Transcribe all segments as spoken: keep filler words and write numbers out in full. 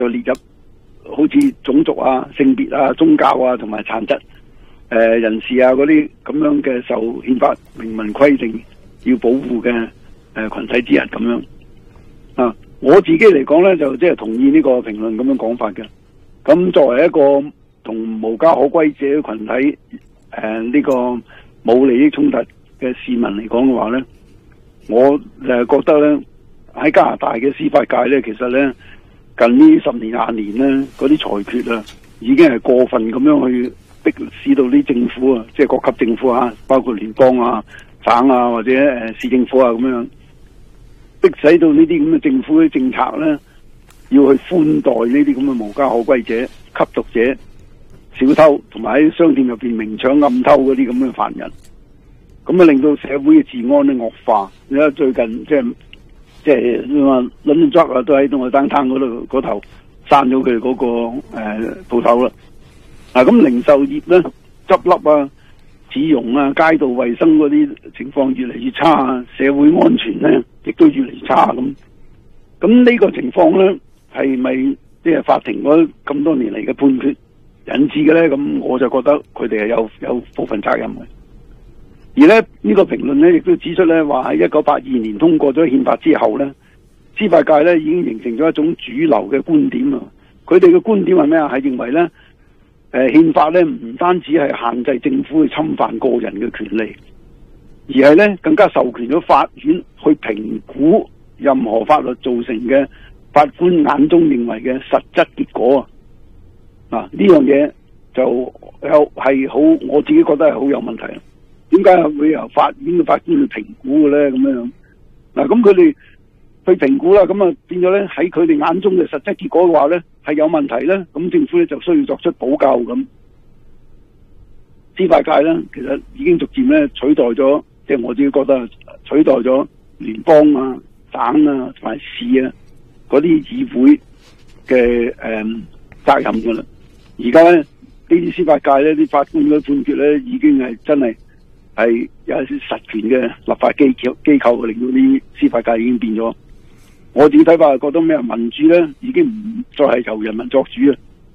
就列入好似種族啊、性別啊、宗教啊同埋殘疾誒、呃、人士啊嗰啲咁樣嘅受憲法明文規定要保護嘅誒群體之一咁樣啊。我自己嚟講咧，就即係同意呢個評論咁樣講法嘅。咁作為一個同無家可歸者群體誒呢、呃這個冇利益衝突嘅市民嚟講嘅話咧，我誒覺得咧喺加拿大嘅司法界咧，其實咧近呢十年廿年咧嗰啲裁決啊，已經係過分咁樣去逼使到啲政府啊，即係各級政府啊，包括聯邦啊、省啊或者誒市政府啊咁樣，逼使到呢啲咁嘅政府嘅政策咧，要去寬待呢啲咁嘅無家可歸者、吸毒者、小偷，同埋喺商店入邊明搶暗偷嗰啲咁嘅犯人，咁啊令到社會嘅治安咧惡化。你睇最近即係即係你話倫敦抓啊，都喺東海丹灘嗰度嗰頭閂咗佢嗰個誒鋪頭啦。嗱咁零售業咧執笠啊、市容啊、街道衛生嗰啲情況越嚟越差啊，社會安全咧亦都越嚟越差咁。咁呢個情況咧係咪即係法庭嗰咁多年嚟嘅判決引致嘅咧？咁我就覺得佢哋係有有部分責任嘅。而咧呢、這個評論咧亦都指出咧，話喺一九八二年通過咗憲法之後咧，司法界咧已經形成咗一種主流嘅觀點啊。佢哋嘅觀點係咩啊？係認為咧，誒、呃、憲法咧唔單止係限制政府去侵犯個人嘅權利，而係咧更加授權咗法院去評估任何法律造成嘅法官眼中認為嘅實質結果啊。嗱呢樣嘢就有係好，我自己覺得係好有問題。點解會由法院嘅法官去評估嘅咧？咁樣樣嗱，咁佢哋去評估啦，咁啊變咗咧喺佢哋眼中嘅實質結果嘅話咧係有問題咧，咁政府咧就需要作出補救咁。司法界咧其實已經逐漸咧取代咗，即係我自己覺得取代咗聯邦啊、省啊同埋市啊嗰啲議會嘅誒責任噶啦。而家咧呢啲司法界咧啲法官嘅判決咧已經係真係。係有一啲實權嘅立法機構機構，令到啲司法界已經變咗。我自己睇法係覺得咩民主咧，已經唔再係由人民作主啊！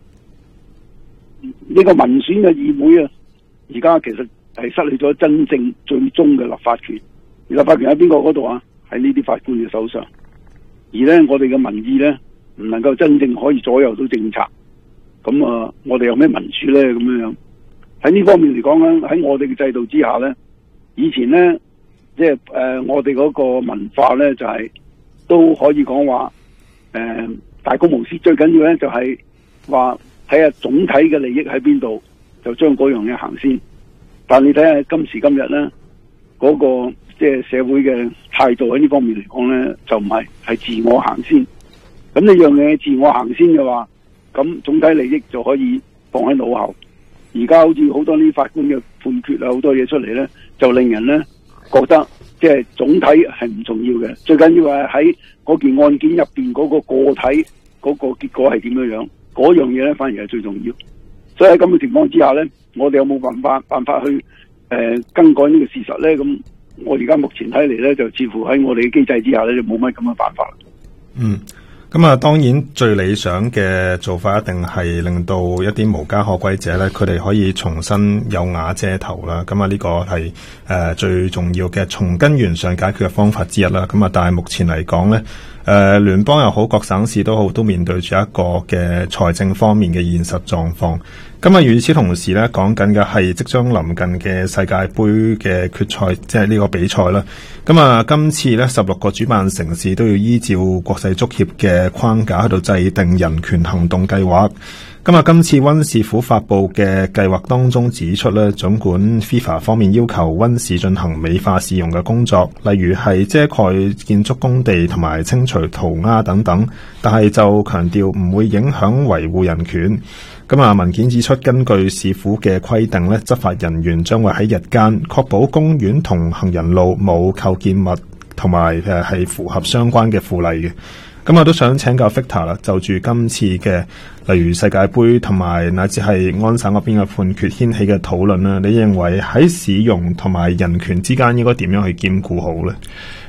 呢個民選嘅議會啊，而家其實係失去咗真正最終嘅立法權。而立法權喺邊個嗰度啊？喺呢啲法官嘅手上。而咧，我哋嘅民意咧，唔能夠真正可以左右到政策。咁啊，我哋有咩民主咧？咁樣樣。喺呢方面嚟講咧，喺我哋嘅制度之下咧，以前咧，即係誒我哋嗰個文化咧，就係、是、都可以講話誒大公無私。最緊要咧就係話睇下總體嘅利益喺邊度，就將嗰樣嘢行先。但你睇下今時今日咧，嗰、那個即係、就是、社會嘅態度喺呢方面嚟講咧，就唔係係自我行先。咁呢樣嘢自我行先嘅話，咁總體利益就可以放喺腦後。而家好似好多呢啲法官嘅判決啊，好多嘢出嚟咧，就令人咧覺得即係總體係唔重要嘅，最緊要係喺嗰件案件入邊嗰個個體嗰個結果係點樣樣，嗰樣嘢咧反而係最重要。所以喺咁嘅情況之下咧，我哋有冇辦法辦法去誒、呃、更改呢個事實咧？咁我而家目前睇嚟咧，就似乎喺我哋嘅機制之下咧，就冇乜咁嘅辦法。 嗯。咁啊，當然最理想嘅做法一定係令到一啲無家可歸者咧，佢哋可以重新有瓦遮頭啦。咁啊，呢個係誒最重要嘅從根源上解決嘅方法之一啦。咁啊，但係目前嚟講咧，誒聯邦又好，各省市都好，都面對住一個嘅財政方面嘅現實狀況。咁啊，與此同時咧，講緊嘅係即將臨近嘅世界盃嘅決賽，即係呢個比賽啦。咁啊，今次咧十六個主辦城市都要依照國際足協嘅框架喺度制定人權行動計劃。咁啊，今次溫市府發布嘅計劃當中指出咧，總管 FIFA 方面要求溫市進行美化市容嘅工作，例如係遮蓋建築工地同埋清除塗鴉等等，但係就強調唔會影響維護人權。咁啊，文件指出，根據市府嘅規定咧，執法人員將會喺日間確保公園同行人路冇構建物，同埋誒係符合相關嘅附例嘅。咁我都想請教 Victor 啦，就住今次嘅例如世界盃同埋乃至係安省嗰邊嘅判決掀起嘅討論啦，你認為喺市容同埋人權之間應該點樣去兼顧好咧？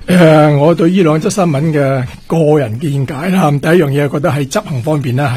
誒、呃，我對呢兩則新聞嘅個人見解啦，第一樣嘢覺得喺執行方面咧。